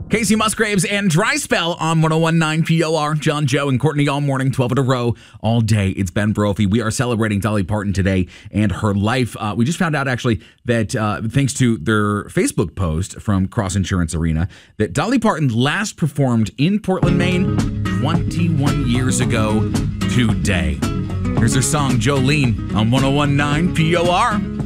Casey Musgraves and Dry Spell on 101.9 POR. John, Joe, and Courtney all morning, 12 in a row, all day. It's Ben Brophy. We are celebrating Dolly Parton today and her life. We just found out, actually, that thanks to their Facebook post from Cross Insurance Arena, that Dolly Parton last performed in Portland, Maine 21 years ago today. Here's her song, Jolene, on 101.9 POR.